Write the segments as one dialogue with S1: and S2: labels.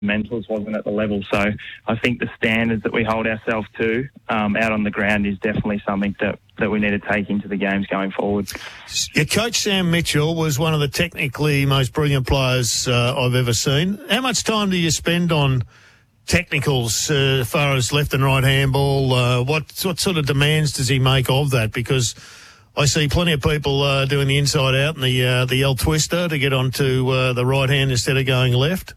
S1: fundamentals wasn't at the level. So I think the standards that we hold ourselves to out on the ground is definitely something that we need to take into the games going forward.
S2: Your coach, Sam Mitchell, was one of the technically most brilliant players I've ever seen. How much time do you spend on technicals as far as left and right handball? What sort of demands does he make of that? Because I see plenty of people doing the inside out and the L twister to get onto the right hand instead of going left.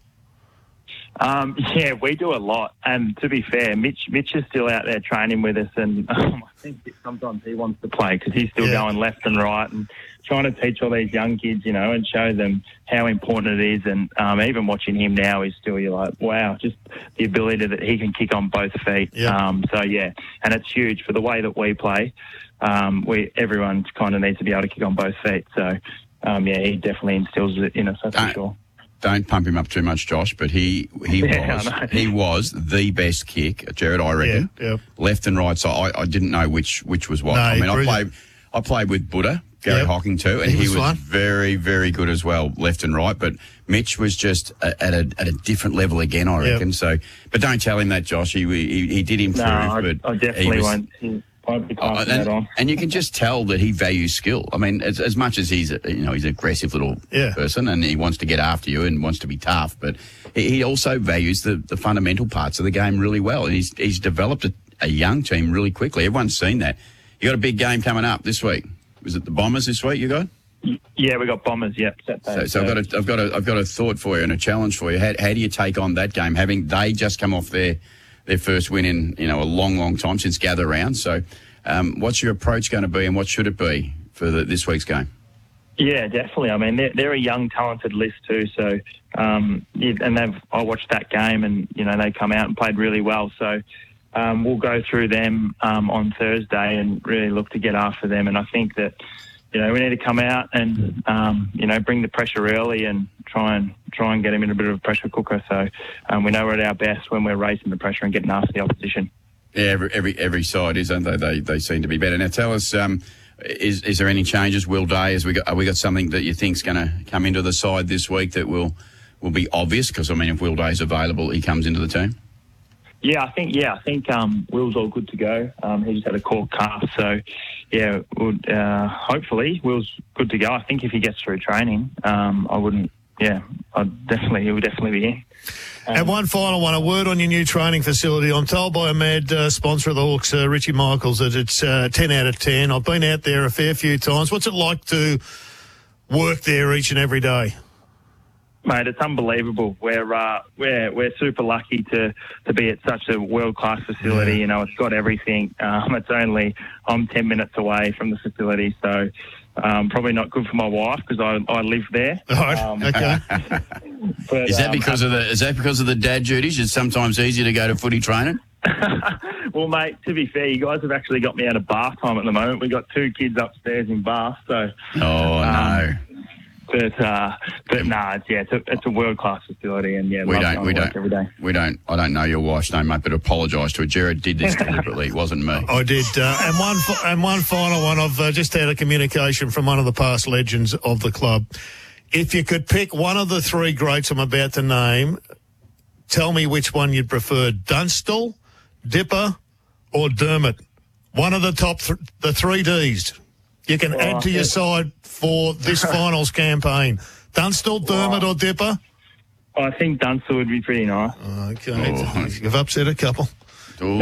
S1: Yeah, we do a lot. And to be fair, Mitch is still out there training with us, and I think sometimes he wants to play because he's still going left and right and trying to teach all these young kids, and show them how important it is. And even watching him now is still, you're like, wow, just the ability that he can kick on both feet.
S2: Yeah.
S1: And it's huge for the way that we play. Everyone kind of needs to be able to kick on both feet. So, he definitely instills it in us, that's for sure.
S3: Don't pump him up too much, Josh, but he was the best kick, Jared, I reckon.
S2: Yeah.
S3: Left and right side. I didn't know which was what.
S2: No,
S3: I played with Buddha, Gary Hocking too, and he was very, very good as well, left and right. But Mitch was just at a different level again, I reckon.
S2: Yep.
S3: So, but don't tell him that, Josh. He did improve.
S1: No, I definitely won't.
S3: And you can just tell that he values skill. I mean, as much as he's an aggressive little person and he wants to get after you and wants to be tough, but he also values the fundamental parts of the game really well. And he's developed a young team really quickly. Everyone's seen that. You got a big game coming up this week. Was it the Bombers this week you got?
S1: Yeah, we got Bombers. Yep.
S3: So I've got a thought for you and a challenge for you. How do you take on that game? Having they just come off their first win in a long time since Gather Round. So, what's your approach going to be, and what should it be for this week's game?
S1: Yeah, definitely. I mean, they're a young, talented list too. So, I watched that game, and they come out and played really well. So, we'll go through them on Thursday and really look to get after them. And I think that we need to come out and bring the pressure early and try and get them in a bit of a pressure cooker. So we know we're at our best when we're raising the pressure and getting after the opposition.
S3: Yeah, every side is, aren't they? They seem to be better. Now tell us, is there any changes? Will Day, have we got something that you think's going to come into the side this week that will be obvious? Because if Will Day's available, he comes into the team.
S1: I think Will's all good to go. He just had a core calf, so hopefully Will's good to go. I think if he gets through training, he would definitely be in.
S2: And one final one, a word on your new training facility. I'm told by a mad sponsor of the Hawks, Richie Michaels, that it's 10 out of 10. I've been out there a fair few times. What's it like to work there each and every day?
S1: Mate, it's unbelievable. We're super lucky to be at such a world-class facility.
S2: Yeah.
S1: It's got everything. I'm 10 minutes away from the facility, so probably not good for my wife because I live there.
S2: All right. Okay.
S1: But,
S3: is that because of the dad duties? It's sometimes easier to go to footy training.
S1: Well, mate, to be fair, you guys have actually got me out of bath time at the moment. We've got 2 kids upstairs in Bath, so.
S3: Oh no.
S1: But it's a world class facility, and
S3: we don't every day. I don't know your wife's name, mate, but apologise to her. Jared did this deliberately. It wasn't me.
S2: I did. And one final one. I've just had a communication from one of the past legends of the club. If you could pick one of the 3 greats I'm about to name, tell me which one you'd prefer: Dunstall, Dipper, or Dermott. One of the top the 3 Ds. You can add to your side for this finals campaign. Dunstall, Dermott or Dipper?
S1: I think Dunstall would be pretty nice.
S2: Okay. You've upset a couple.
S3: You've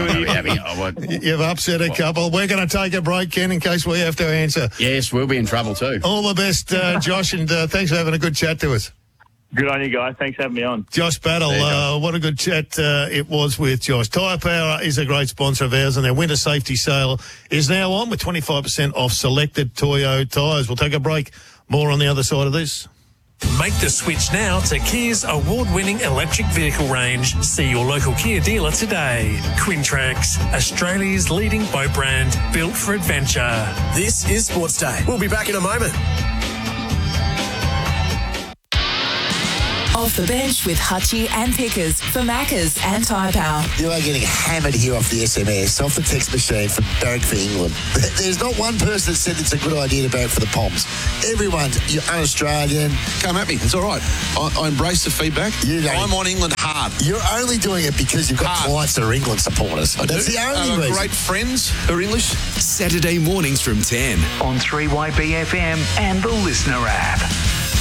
S2: upset a couple. We're going to take a break, Ken, in case we have to answer.
S3: Yes, we'll be in trouble too.
S2: All the best, Josh, and thanks for having a good chat to us.
S1: Good on you guys. Thanks for having me on.
S2: Josh Battle, what a good chat it was with Josh. Tyre Power is a great sponsor of ours, and their winter safety sale is now on with 25% off selected Toyo tyres. We'll take a break. More on the other side of this.
S4: Make the switch now to Kia's award-winning electric vehicle range. See your local Kia dealer today. Quintrax, Australia's leading boat brand, built for adventure.
S5: This is Sports Day. We'll be back in a moment. Off the Bench with Hutchie and Pickers for Maccas and Tyre Power.
S6: You are getting hammered here off the SMS, off the text machine for Barrack for England. There's not one person that said it's a good idea to barrack for the Poms. Everyone, you're un-Australian.
S7: Come at me. It's all right. I embrace the feedback. I'm on England hard.
S6: You're only doing it because you've got clients that are England supporters. That's the only reason.
S7: Great friends who are English.
S8: Saturday mornings from 10
S9: on 3YB FM and the Listener app.